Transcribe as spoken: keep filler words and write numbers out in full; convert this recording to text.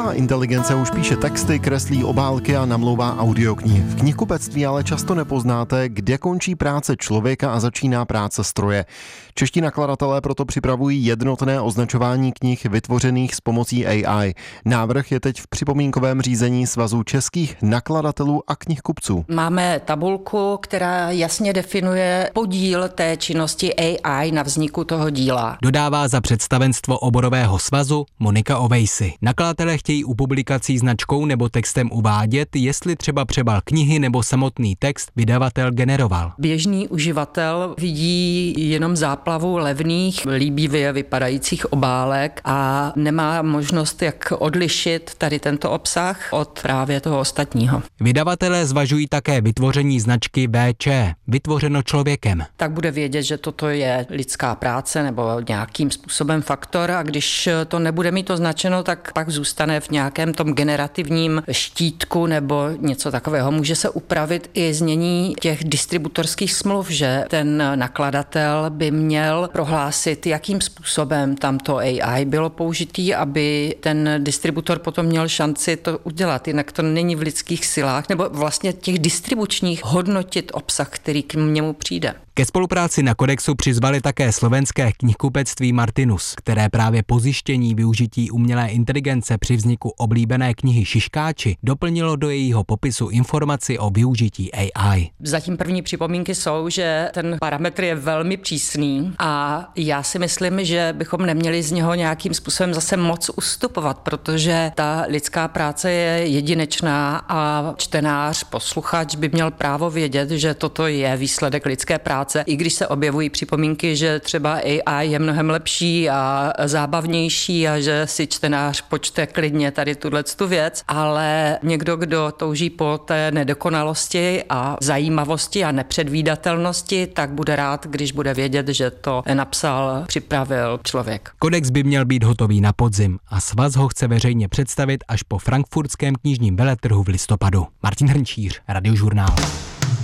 Umělá inteligence už píše texty, kreslí obálky a namlouvá audioknihy. V knihkupectví ale často nepoznáte, kde končí práce člověka a začíná práce stroje. Čeští nakladatelé proto připravují jednotné označování knih vytvořených s pomocí A I. Návrh je teď v připomínkovém řízení Svazu českých nakladatelů a knihkupců. Máme tabulku, která jasně definuje podíl té činnosti A I na vzniku toho díla. Dodává za představenstvo oborového svazu Monika Ovejsi. Nakladatelé chtějí u publikací značkou nebo textem uvádět, jestli třeba přebal knihy nebo samotný text vydavatel generoval. Běžný uživatel vidí jenom záplavu levných, líbivě vypadajících obálek a nemá možnost, jak odlišit tady tento obsah od právě toho ostatního. Vydavatelé zvažují také vytvoření značky V Č, vytvořeno člověkem. Tak bude vědět, že toto je lidská práce nebo nějakým způsobem faktor, a když to nebude mít označeno, tak pak zůstane v nějakém tom generativním štítku nebo něco takového. Může se upravit i znění těch distributorských smluv, že ten nakladatel by měl prohlásit, jakým způsobem tamto A I bylo použitý, aby ten distributor potom měl šanci to udělat. Jinak to není v lidských silách, nebo vlastně těch distribučních hodnotit obsah, který k němu přijde. Ke spolupráci na kodexu přizvali také slovenské knihkupectví Martinus, které právě po zjištění využití umělé inteligence při vzniku oblíbené knihy Šiškáči doplnilo do jejího popisu informaci o využití A I. Zatím první připomínky jsou, že ten parametr je velmi přísný a já si myslím, že bychom neměli z něho nějakým způsobem zase moc ustupovat, protože ta lidská práce je jedinečná a čtenář, posluchač by měl právo vědět, že toto je výsledek lidské práce. I když se objevují připomínky, že třeba A I je mnohem lepší a zábavnější a že si čtenář počte klidně tady tuhletu věc, ale někdo, kdo touží po té nedokonalosti a zajímavosti a nepředvídatelnosti, tak bude rád, když bude vědět, že to napsal, připravil člověk. Kodex by měl být hotový na podzim a svaz ho chce veřejně představit až po frankfurtském knižním veletrhu v listopadu. Martin Hrnčíř, Radiožurnál.